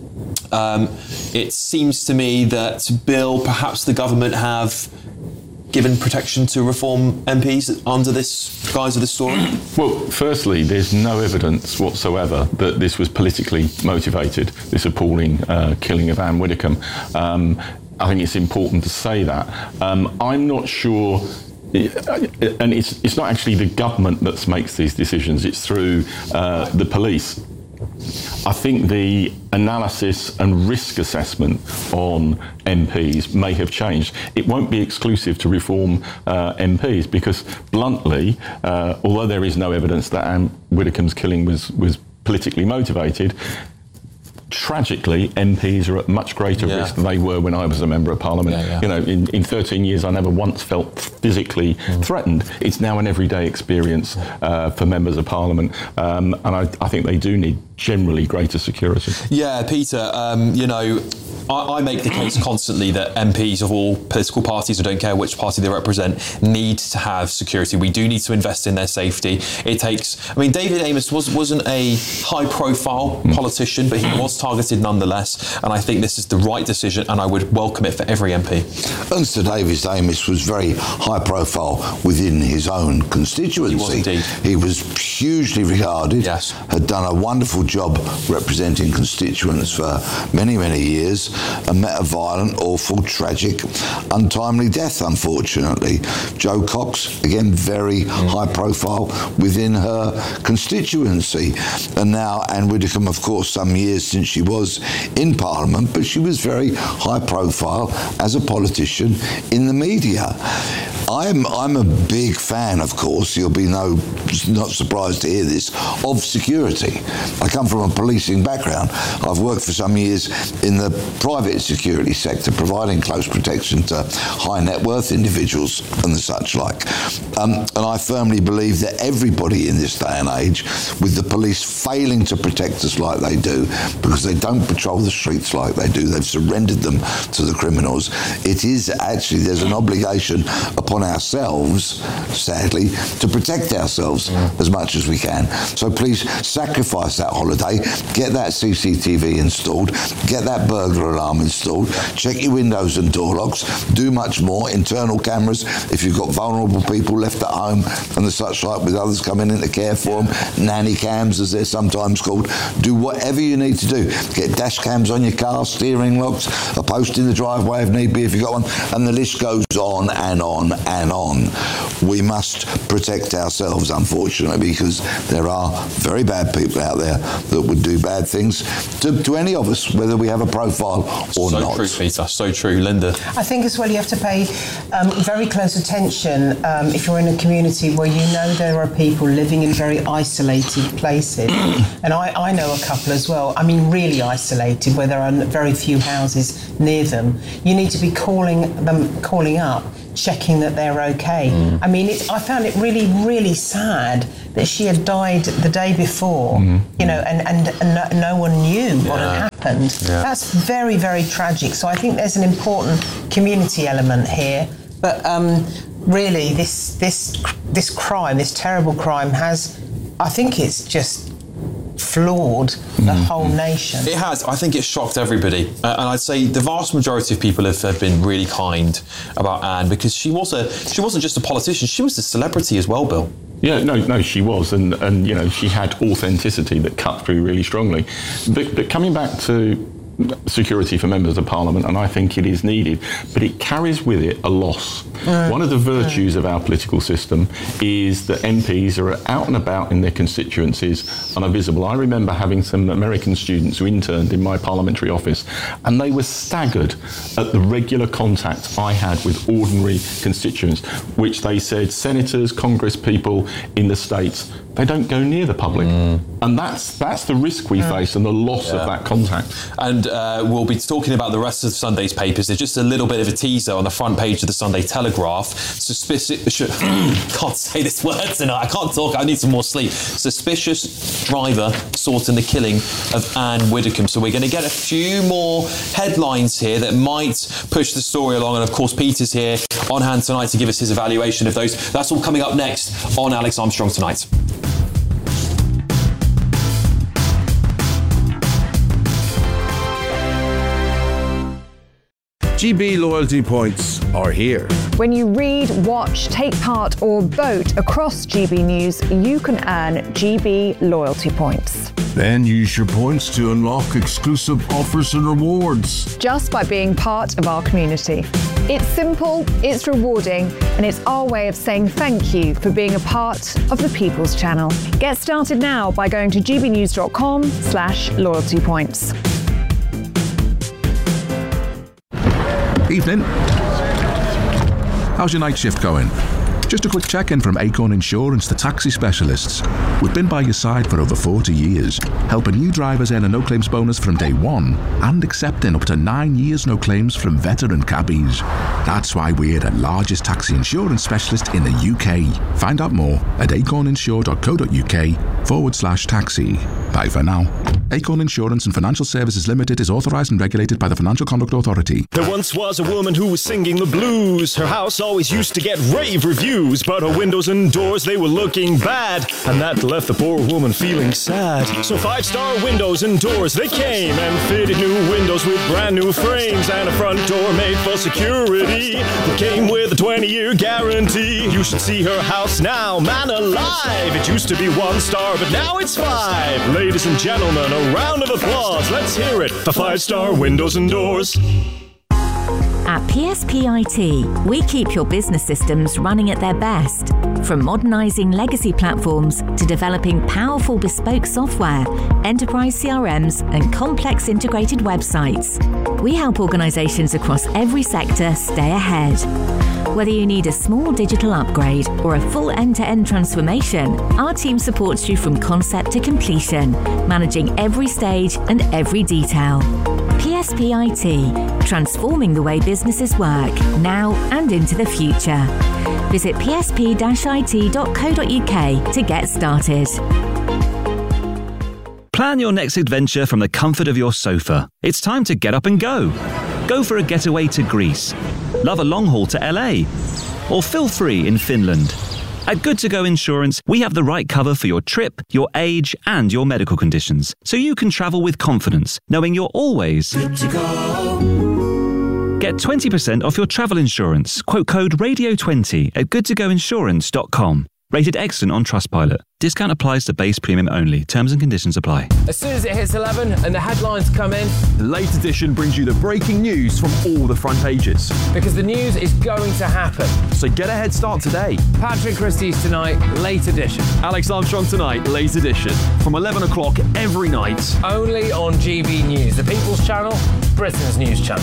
um, it seems to me that, Bill, perhaps the government have given protection to Reform M Ps under this guise of this story? Well, firstly, there's no evidence whatsoever that this was politically motivated, this appalling uh, killing of Anne Widdecombe. Um, I think it's important to say that. Um, I'm not sure, and it's, it's not actually the government that makes these decisions, it's through uh, the police. I think the analysis and risk assessment on M Ps may have changed. It won't be exclusive to Reform uh, M Ps because, bluntly, uh, although there is no evidence that Anne Widdecombe's killing was, was politically motivated, tragically, M Ps are at much greater yeah. risk than they were when I was a member of Parliament. Yeah, yeah. You know, in, in thirteen years, I never once felt physically mm. threatened. It's now an everyday experience uh, for members of Parliament, um, and I, I think they do need generally greater security. Yeah, Peter, um, you know, I, I make the case constantly that M Ps of all political parties, I don't care which party they represent, need to have security. We do need to invest in their safety. It takes, I mean, David Amess was, wasn't a high-profile mm. politician, but he was targeted nonetheless, and I think this is the right decision, and I would welcome it for every M P. And Sir David Amess was very high-profile within his own constituency. He was indeed. He was hugely regarded, yes. had done a wonderful job representing constituents for many, many years, and met a violent, awful, tragic, untimely death, unfortunately. Jo Cox, again, very mm. high-profile within her constituency. And now Anne Widdecombe, of course, some years since she was in Parliament, but she was very high-profile as a politician in the media. I'm I'm a big fan, of course, you'll be no not surprised to hear this, of security. I come from a policing background. I've worked for some years in the private security sector, providing close protection to high net worth individuals and the such like. Um, and I firmly believe that everybody in this day and age, with the police failing to protect us like they do, because they don't patrol the streets like they do, they've surrendered them to the criminals, it is actually, there's an obligation upon ourselves, sadly, to protect ourselves mm. as much as we can. So please sacrifice that holiday, get that C C T V installed, get that burglar alarm installed, check your windows and door locks, do much more, internal cameras if you've got vulnerable people left at home and the such like, with others coming in to care for them, nanny cams as they're sometimes called. Do whatever you need to do. Get dash cams on your car, steering locks, a post in the driveway if need be if you've got one, and the list goes on and on and on. We must protect ourselves, unfortunately, because there are very bad people out there that would do bad things to, to any of us, whether we have a profile or so not. So true, Peter. So true. Linda? I think as well you have to pay um, very close attention um, if you're in a community where you know there are people living in very isolated places. And I, I know a couple as well. I mean, really isolated, where there are very few houses near them. You need to be calling them, calling up, checking that they're okay. Mm. I mean, it, I found it really, really sad that she had died the day before, mm. you know, and, and, and no, no one knew yeah. what had happened. Yeah. That's very, very tragic. So I think there's an important community element here. But um, really, this this this crime, this terrible crime, has, I think it's just flawed the mm. whole nation. It has. I think it's shocked everybody. Uh, and I'd say the vast majority of people have, have been really kind about Anne, because she was a she wasn't just a politician, she was a celebrity as well, Bill. Yeah, no, no, she was, and, and you know, she had authenticity that cut through really strongly. But, but coming back to security for members of Parliament, and I think it is needed, but it carries with it a loss. Mm. One of the virtues mm. of our political system is that M Ps are out and about in their constituencies and are visible. I remember having some American students who interned in my parliamentary office, and they were staggered at the regular contact I had with ordinary constituents, which they said senators, Congress people in the States, they don't go near the public. Mm. And that's that's the risk we mm. face, and the loss yeah. of that contact. And uh, we'll be talking about the rest of Sunday's papers. There's just a little bit of a teaser on the front page of the Sunday Telegraph. Suspicious... can't say this word tonight. I can't talk. I need some more sleep. Suspicious driver sought in the killing of Anne Widdecombe. So we're going to get a few more headlines here that might push the story along. And of course, Peter's here on hand tonight to give us his evaluation of those. That's all coming up next on Alex Armstrong Tonight. G B loyalty points are here. When you read, watch, take part or vote across G B News, you can earn G B loyalty points. Then use your points to unlock exclusive offers and rewards. Just by being part of our community. It's simple, it's rewarding, and it's our way of saying thank you for being a part of the People's Channel. Get started now by going to gbnews.com slash loyalty points. Evening. How's your night shift going? Just a quick check-in from Acorn Insurance, the taxi specialists. We've been by your side for over forty years, helping new drivers earn a no-claims bonus from day one and accepting up to nine years no claims from veteran cabbies. That's why we're the largest taxi insurance specialist in the U K. Find out more at acorninsure.co.uk forward slash taxi. Bye for now. Acorn Insurance and Financial Services Limited is authorised and regulated by the Financial Conduct Authority. There once was a woman who was singing the blues. Her house always used to get rave reviews, but her windows and doors, they were looking bad, and that left the poor woman feeling sad. So five-star windows and doors, they came and fitted new windows with brand new frames and a front door made for security that came with a twenty-year guarantee. You should see her house now, man alive. It used to be one star, but now it's five. Ladies and gentlemen, a round of applause. Let's hear it for five-star windows and doors. At P S P I T, we keep your business systems running at their best. From modernising legacy platforms to developing powerful bespoke software, enterprise C R Ms and complex integrated websites, we help organisations across every sector stay ahead. Whether you need a small digital upgrade or a full end-to-end transformation, our team supports you from concept to completion, managing every stage and every detail. P S P I T, transforming the way businesses work, now and into the future. Visit p s p dash i t dot co dot u k to get started. Plan your next adventure from the comfort of your sofa. It's time to get up and go. Go for a getaway to Greece. Love a long haul to L A. Or feel free in Finland. At Good To Go Insurance, we have the right cover for your trip, your age, and your medical conditions, so you can travel with confidence, knowing you're always good to go. Get twenty percent off your travel insurance. Quote code radio twenty at good to go insurance dot com. Rated excellent on Trustpilot. Discount applies to base premium only. Terms and conditions apply. As soon as it hits eleven and the headlines come in, the Late Edition brings you the breaking news from all the front pages. Because the news is going to happen. So get a head start today. Patrick Christie's tonight, Late Edition. Alex Armstrong tonight, Late Edition. From eleven o'clock every night. Only on G B News, the People's Channel, Britain's news channel.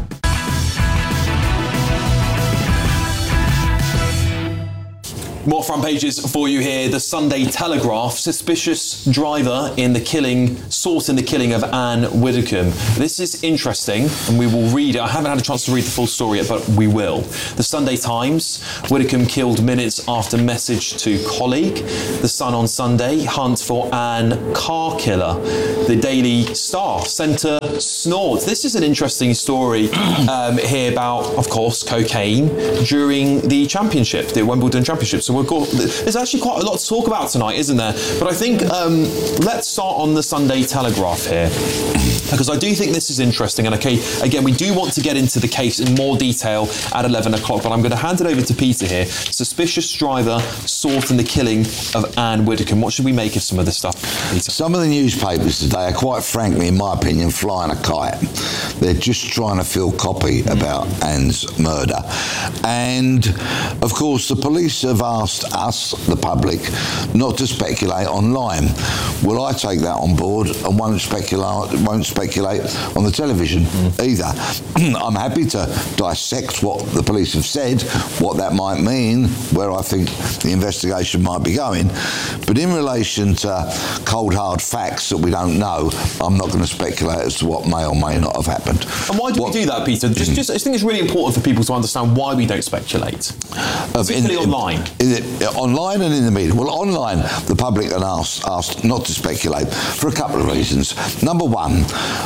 More front pages for you here. The Sunday Telegraph, suspicious driver in the killing, sought in the killing of Anne Widdecombe. This is interesting, and we will read it. I haven't had a chance to read the full story yet, but we will. The Sunday Times, Widdecombe killed minutes after message to colleague. The Sun on Sunday, hunt for Anne car killer. The Daily Star, centre snort. This is an interesting story um, here about, of course, cocaine during the championship, the Wimbledon Championship. So we've got, there's actually quite a lot to talk about tonight, isn't there? But I think um, let's start on the Sunday Telegraph here, because I do think this is interesting. And okay, again, we do want to get into the case in more detail at eleven o'clock, but I'm going to hand it over to Peter here. Suspicious driver sought in the killing of Anne Widdecombe. What should we make of some of this stuff, Peter? Some of the newspapers today are quite frankly, in my opinion, flying a kite. They're just trying to fill copy mm. about Anne's murder. And, of course, the police have asked us, the public, not to speculate online. Well, I take that on board and won't speculate, won't speculate on the television mm. either. I'm happy to dissect what the police have said, what that might mean, where I think the investigation might be going. But in relation to cold, hard facts that we don't know, I'm not going to speculate as to what may or may not have happened. And why do what, we do that, Peter? Just, just, I think it's really important for people to understand why we don't speculate, particularly in, online. In, in it, online and in the media. Well, online, the public are asked, asked not to speculate for a couple of reasons. Number one,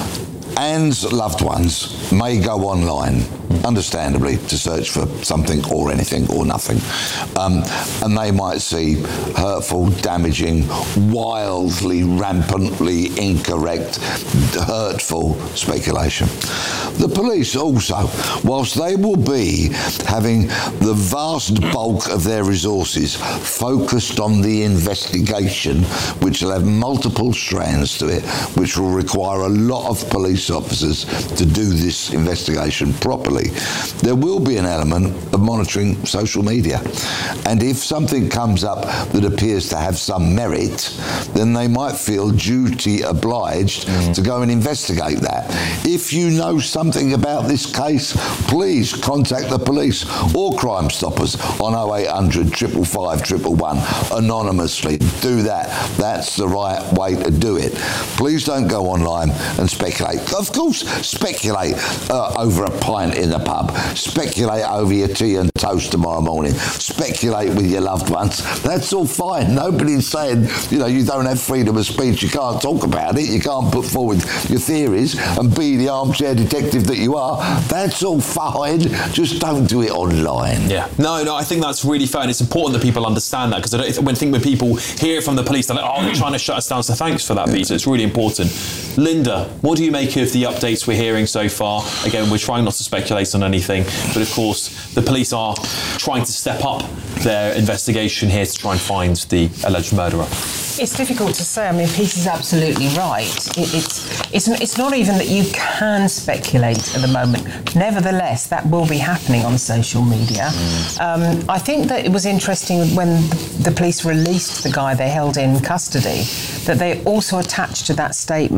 Anne's loved ones may go online, understandably, to search for something or anything or nothing. Um, and they might see hurtful, damaging, wildly, rampantly incorrect, hurtful speculation. The police also, whilst they will be having the vast bulk of their resources focused on the investigation, which will have multiple strands to it, which will require a lot of police officers to do this investigation properly, there will be an element of monitoring social media. And if something comes up that appears to have some merit, then they might feel duty obliged mm. to go and investigate that. If you know something about this case, please contact the police or Crime Stoppers on oh eight hundred, five five five, one one one anonymously. Do that. That's the right way to do it. Please don't go online and speculate. Of course, speculate uh, over a pint in the pub. Speculate over your tea and toast tomorrow morning. Speculate with your loved ones. That's all fine. Nobody's saying, you know, you don't have freedom of speech. You can't talk about it. You can't put forward your theories and be the armchair detective that you are. That's all fine. Just don't do it online. Yeah. No, no, I think that's really fair. And it's important that people understand that, because I don't, when I think when people hear from the police, they're like, oh, they're trying to shut us down. So thanks for that, Peter. It's really important. Linda, what do you make of the updates we're hearing so far? Again, we're trying not to speculate on anything, but of course, the police are trying to step up their investigation here to try and find the alleged murderer. It's difficult to say. I mean, Peter's absolutely right. It, it's, it's, it's not even that you can speculate at the moment. Nevertheless, that will be happening on social media. Mm. Um, I think that it was interesting when the police released the guy they held in custody, that they also attached to that statement,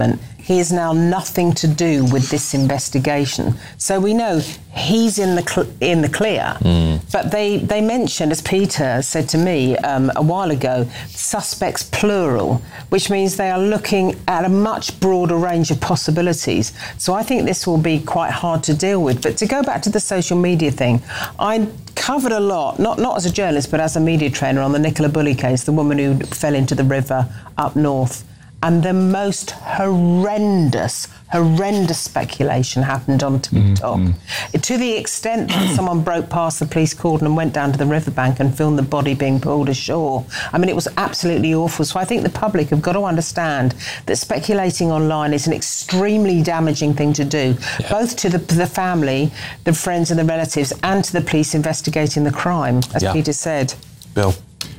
he has now nothing to do with this investigation. So we know he's in the cl- in the clear. Mm. But they, they mentioned, as Peter said to me um, a while ago, suspects plural, which means they are looking at a much broader range of possibilities. So I think this will be quite hard to deal with. But to go back to the social media thing, I covered a lot, not, not as a journalist, but as a media trainer, on the Nicola Bulley case, the woman who fell into the river up north. And the most horrendous, horrendous speculation happened on TikTok. Mm-hmm. To the extent that someone broke past the police cordon and went down to the riverbank and filmed the body being pulled ashore. I mean, it was absolutely awful. So I think the public have got to understand that speculating online is an extremely damaging thing to do, yeah. both to the, the family, the friends and the relatives, and to the police investigating the crime, as yeah. Peter said. Bill?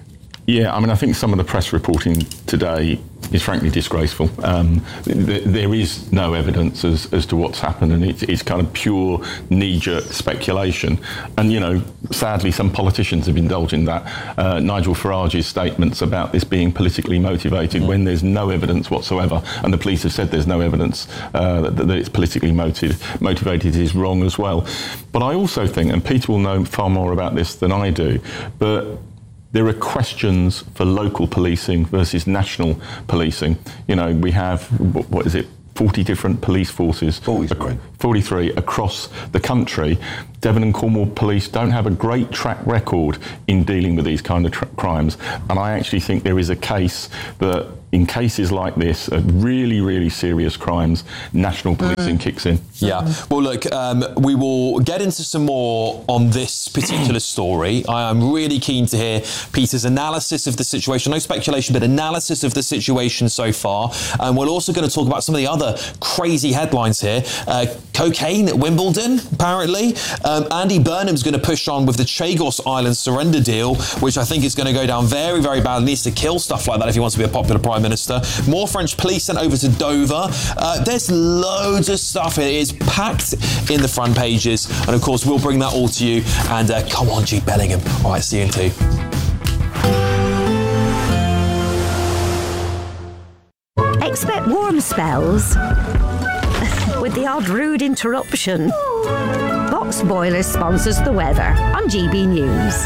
Yeah, I mean, I think some of the press reporting today is frankly disgraceful. Um, th- there is no evidence as, as to what's happened, and it's, it's kind of pure knee-jerk speculation. And, you know, sadly, some politicians have indulged in that. Uh, Nigel Farage's statements about this being politically motivated mm. when there's no evidence whatsoever, and the police have said there's no evidence uh, that, that it's politically motiv- motivated is wrong as well. But I also think, and Peter will know far more about this than I do, but there are questions for local policing versus national policing. You know, we have, what is it, forty different police forces. forty-three. forty-three across the country. Devon and Cornwall Police don't have a great track record in dealing with these kind of tr- crimes. And I actually think there is a case that in cases like this, uh, really, really serious crimes, national policing mm. kicks in. Yeah. Well, look, um, we will get into some more on this particular story. I am really keen to hear Peter's analysis of the situation. No speculation, but analysis of the situation so far. And we're also going to talk about some of the other crazy headlines here. Uh, cocaine at Wimbledon, apparently. Um, Andy Burnham's going to push on with the Chagos Island surrender deal, which I think is going to go down very, very badly. Needs to kill stuff like that if he wants to be a popular Prime Minister. More French police sent over to Dover. Uh, there's loads of stuff. It is packed in the front pages. And of course, we'll bring that all to you. And uh, come on, Jude Bellingham. All right, see you in two. Expect warm spells with the odd rude interruption. Box Boilers sponsors the weather on G B News.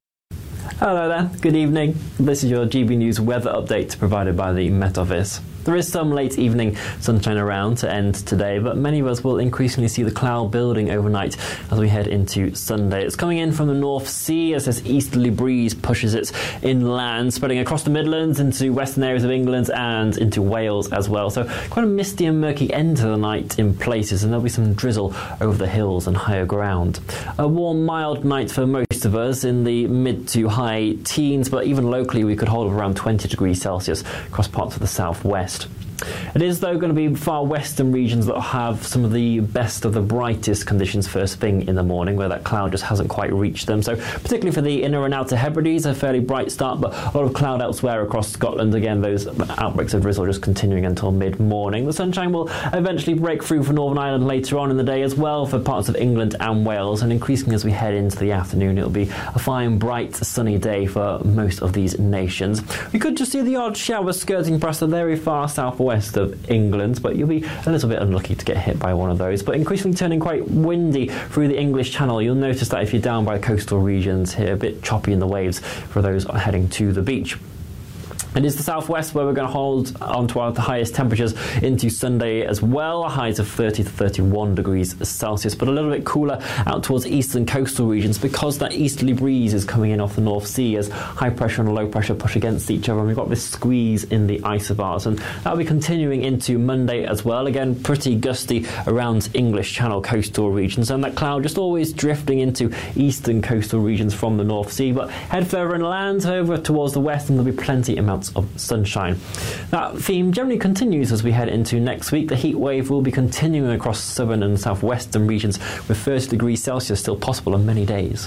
Hello there, good evening. This is your G B News weather update provided by the Met Office. There is some late evening sunshine around to end today, but many of us will increasingly see the cloud building overnight as we head into Sunday. It's coming in from the North Sea as this easterly breeze pushes it inland, spreading across the Midlands into western areas of England and into Wales as well. So quite a misty and murky end to the night in places, and there'll be some drizzle over the hills and higher ground. A warm, mild night for most of us in the mid to high teens, but even locally we could hold around twenty degrees Celsius across parts of the southwest. It is, though, going to be far western regions that will have some of the best of the brightest conditions first thing in the morning, where that cloud just hasn't quite reached them. So particularly for the inner and outer Hebrides, a fairly bright start, but a lot of cloud elsewhere across Scotland. Again, those outbreaks of drizzle just continuing until mid-morning. The sunshine will eventually break through for Northern Ireland later on in the day as well for parts of England and Wales, and increasingly as we head into the afternoon, it'll be a fine, bright, sunny day for most of these nations. We could just see the odd shower skirting past the very far southwest of England, but you'll be a little bit unlucky to get hit by one of those. But increasingly turning quite windy through the English Channel. You'll notice that if you're down by the coastal regions here, a bit choppy in the waves for those heading to the beach. It is the southwest where we're going to hold on to our highest temperatures into Sunday as well, highs of thirty to thirty-one degrees Celsius, but a little bit cooler out towards eastern coastal regions because that easterly breeze is coming in off the North Sea as high pressure and low pressure push against each other, and we've got this squeeze in the isobars, and that'll be continuing into Monday as well. Again, pretty gusty around English Channel coastal regions, and that cloud just always drifting into eastern coastal regions from the North Sea, but head further inland over towards the west and there'll be plenty amounts of sunshine. That theme generally continues as we head into next week. The heat wave will be continuing across southern and southwestern regions with thirty degrees Celsius still possible on many days.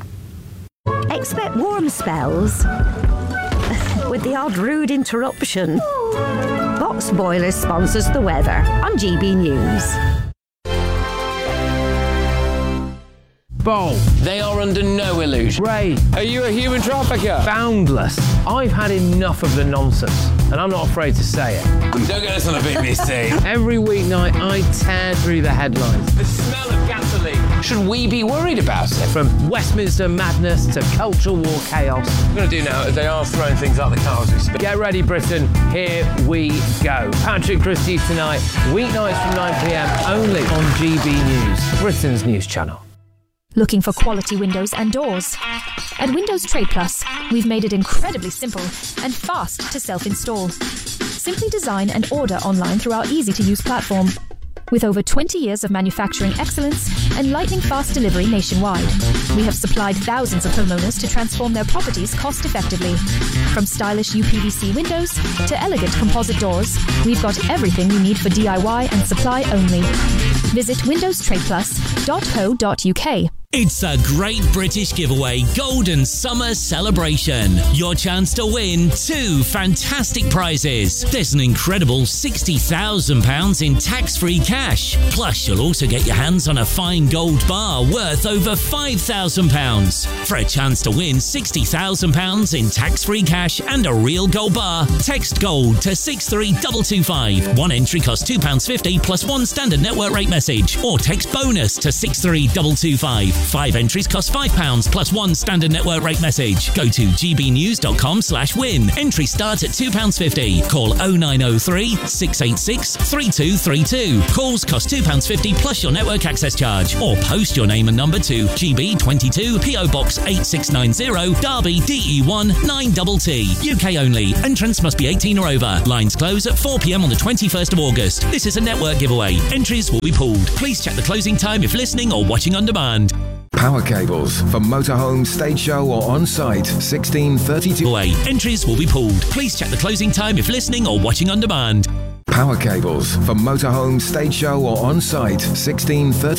Expect warm spells with the odd rude interruption. Box Boilers sponsors the weather on G B News. Bold. They are under no illusion. Ray, are you a human trafficker? Boundless. I've had enough of the nonsense, and I'm not afraid to say it. Don't get us on the B B C. Every weeknight, I tear through the headlines. The smell of gasoline. Should we be worried about it? From Westminster madness to cultural war chaos. What we're going to do now is they are throwing things out the car as we speak. Get ready, Britain. Here we go. Patrick Christie's tonight, weeknights from nine p m, only on G B News, Britain's news channel. Looking for quality windows and doors? At Windows Trade Plus, we've made it incredibly simple and fast to self-install. Simply design and order online through our easy-to-use platform. With over twenty years of manufacturing excellence and lightning-fast delivery nationwide, we have supplied thousands of homeowners to transform their properties cost-effectively. From stylish U P V C windows to elegant composite doors, we've got everything you need for D I Y and supply only. Visit windows trade plus dot co dot U K. It's a great British giveaway Golden Summer Celebration. Your chance to win two fantastic prizes. There's an incredible sixty thousand pounds in tax-free cash. Plus, you'll also get your hands on a fine gold bar worth over five thousand pounds. For a chance to win sixty thousand pounds in tax-free cash and a real gold bar, text GOLD to six three two two five. One entry costs two pounds fifty plus one standard network rate message. Or text BONUS to six three two two five. Five entries cost five pounds plus one standard network rate message. Go to gbnews.com slash win. Entries start at two pounds fifty. Call oh nine oh three, six eight six, three two three two. Calls cost two pounds fifty plus your network access charge. Or post your name and number to G B twenty-two P O Box eight six nine zero, Derby D E one nine T T. U K only. Entrance must be eighteen or over. Lines close at four p m on the twenty-first of August. This is a network giveaway. Entries will be pulled. Please check the closing time if listening or watching on demand. Power cables for motorhome, stage show or on-site. sixteen thirty-two. Away. Entries will be pulled. Please check the closing time if listening or watching on demand. Power cables for motorhome, stage show or on-site. sixteen thirty.